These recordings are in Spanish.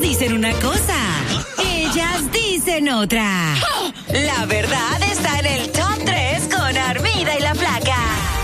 dicen una cosa, ellas dicen otra. La verdad está en el Top 3 con Armida y la Flaca.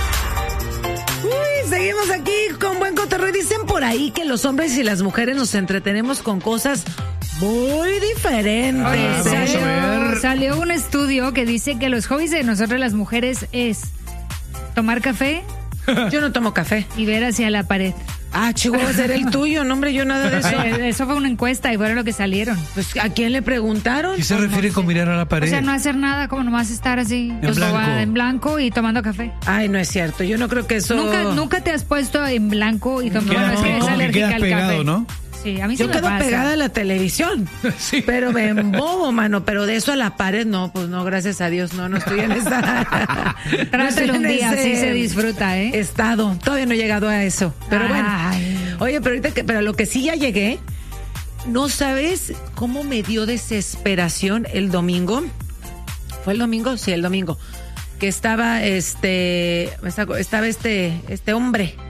Uy, seguimos aquí con buen cotorreo. Dicen por ahí que los hombres y las mujeres nos entretenemos con cosas muy diferentes. Oye, salió un estudio que dice que los hobbies de nosotros las mujeres es tomar café. Yo no tomo café. Y ver hacia la pared. Ah, Chihuahua, será el tuyo, no, hombre, yo nada de eso. Eso fue una encuesta y fueron lo que salieron. Pues, ¿a quién le preguntaron? ¿Qué se refiere con mirar a la pared? O sea, no hacer nada, como nomás estar así en blanco y tomando café. Ay, no es cierto, yo no creo que eso... ¿Nunca te has puesto en blanco y tomando café? Como que quedas pegado, ¿no? Sí, a mí sí yo me quedo pasa. pegada a la televisión, sí. Pero me embobo, mano, pero de eso a la pared, no, pues no, gracias a Dios, no estoy en esa... Trátelo un día, así se disfruta, ¿eh? Estado, todavía no he llegado a eso, pero bueno. Oye, pero ahorita, pero lo que sí ya llegué, no sabes cómo me dio desesperación el domingo. ¿Fue el domingo? Sí, el domingo. Que estaba este hombre.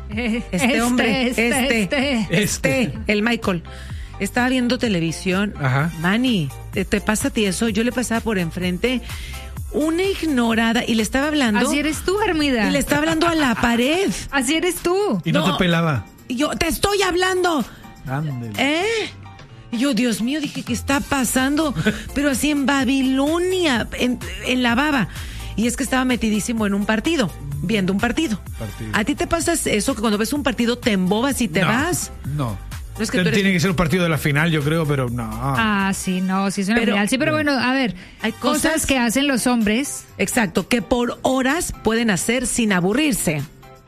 El Michael. Estaba viendo televisión. Ajá. Manny, ¿te pasa a ti eso? Yo le pasaba por enfrente una ignorada y le estaba hablando. Así eres tú, Armida. Y le estaba hablando a la pared. Así eres tú. Y no te pelaba. Yo te estoy hablando. Ándale. Y yo, Dios mío, dije, ¿qué está pasando? Pero así en Babilonia, en la baba. Y es que estaba metidísimo en un partido, viendo un partido. ¿A ti te pasa eso que cuando ves un partido te embobas y te vas? No. Es que tiene que ser un partido de la final, yo creo, pero no. Ah, sí, no, sí es una final. Sí, pero bueno, a ver, hay cosas que hacen los hombres. Exacto, que por horas pueden hacer sin aburrirse.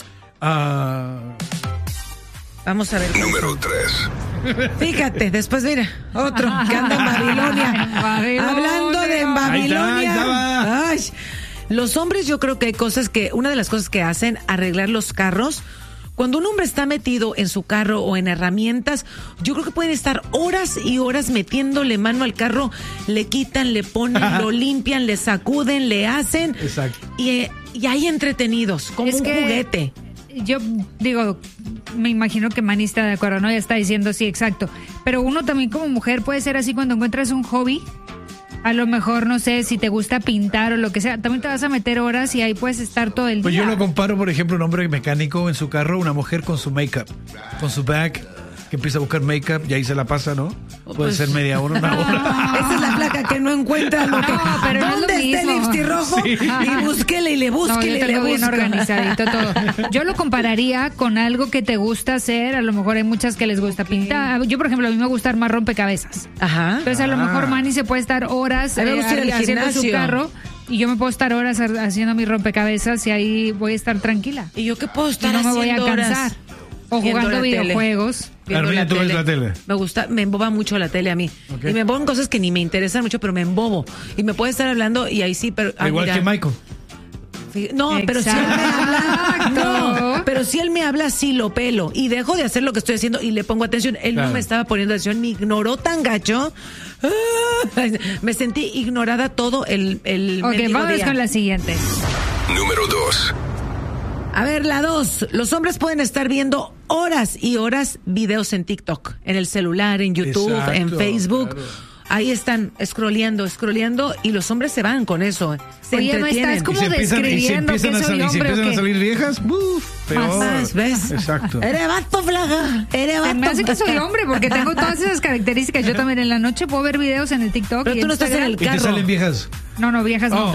Vamos a ver. Número 3. Fíjate, después mira, otro que anda en Babilonia. Hablando de en Babilonia. Ay, los hombres, yo creo que hay cosas una de las cosas que hacen, arreglar los carros. Cuando un hombre está metido en su carro o en herramientas, yo creo que pueden estar horas y horas metiéndole mano al carro, le quitan, le ponen, lo limpian, le sacuden, le hacen. Exacto. Y hay entretenidos, como un juguete. Yo digo, me imagino que Manny está de acuerdo, ¿no? Ya está diciendo sí, exacto. Pero uno también como mujer puede ser así cuando encuentras un hobby. A lo mejor, no sé, si te gusta pintar o lo que sea, también te vas a meter horas y ahí puedes estar todo el día. Pues yo lo comparo, por ejemplo, un hombre mecánico en su carro, una mujer con su make-up, con su bag, que empieza a buscar make-up y ahí se la pasa, ¿no? Puede ser media hora, una hora. Esa es la placa que no encuentra lo que... pero ¿dónde está el lipstick rojo? Sí. Y búsquele y le busque y le busque. Bien organizadito todo. Yo lo compararía con algo que te gusta hacer. A lo mejor hay muchas que les gusta pintar. Yo, por ejemplo, a mí me gusta armar rompecabezas. Ajá. Entonces, a lo mejor Manny se puede estar horas haciendo su carro. Y yo me puedo estar horas haciendo mi rompecabezas y ahí voy a estar tranquila. ¿Y yo qué puedo estar haciendo? No me voy a horas? cansar. O jugando videojuegos. Armina, ¿tú ves la tele? Me emboba mucho la tele a mí. Okay. Y me emboban cosas que ni me interesan mucho, pero me embobo. Y me puede estar hablando y ahí sí, pero... Igual que Michael. No, pero si él me habla... No, pero si él me habla, sí lo pelo. Y dejo de hacer lo que estoy haciendo y le pongo atención. Él no me estaba poniendo atención, me ignoró tan gacho. Me sentí ignorada todo el Ok, vamos día. Con la siguiente. Número 2. A ver, la 2. Los hombres pueden estar viendo horas y horas videos en TikTok, en el celular, en YouTube, en Facebook. Claro. Ahí están scrolleando y los hombres se van con eso. Se entretienen. Me estás como describiendo que soy hombre. Si empiezan a salir viejas, peor. Más, ¿ves? Exacto. Eres vato, flaca. Eres vato. Me hace que soy hombre porque tengo todas esas características. Yo también en la noche puedo ver videos en el TikTok. Pero tú no estás en el carro. ¿Y te salen viejas? No, viejas no.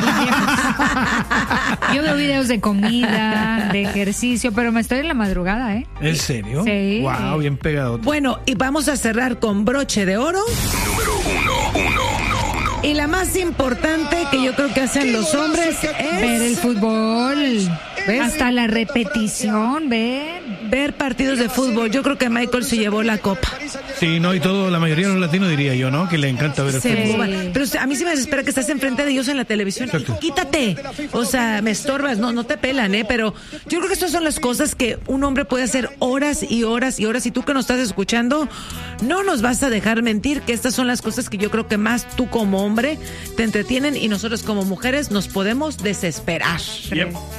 Yo veo videos de comida, de ejercicio, pero me estoy en la madrugada, ¿eh? ¿En serio? Sí. Wow, bien pegado. Bueno, y vamos a cerrar con broche de oro. Número 1. Y la más importante que yo creo que hacen los hombres es... ver el fútbol. ¿Ves? Hasta la repetición, ver partidos de fútbol. Yo creo que Michael se llevó la copa. Sí, no, y la mayoría de los latinos diría yo, ¿no? Que le encanta ver el fútbol. Pero a mí sí me desespera que estás enfrente de ellos en la televisión. Quítate. O sea, me estorbas. No te pelan, Pero yo creo que estas son las cosas que un hombre puede hacer horas y horas y horas. Y tú que nos estás escuchando, no nos vas a dejar mentir que estas son las cosas que yo creo que más tú como hombre te entretienen y nosotros como mujeres nos podemos desesperar. Yep.